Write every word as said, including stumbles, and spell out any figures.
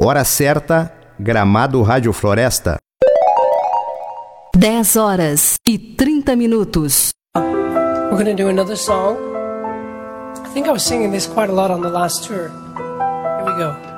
Hora certa, Gramado Rádio Floresta. dez horas e trinta minutos. We're going to do another song. I think I was singing this quite a lot on the last tour. Here we go.